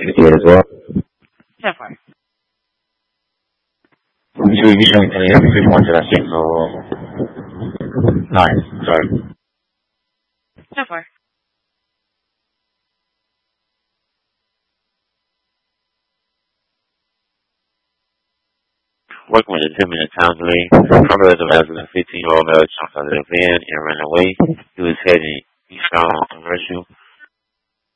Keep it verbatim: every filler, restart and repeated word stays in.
fifty-eight as well. ten four. You you showing twenty every three points that I think so nine, sorry. ten four. Working with a ten minute time delay, Congress of as a fifteen year old male jumped out of the van and ran away. He was heading eastbound on Commercial.